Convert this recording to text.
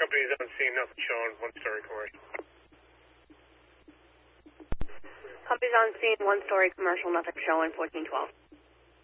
Company's on scene, nothing showing, one-story commercial. Company's on scene, one-story commercial, nothing showing, 1412.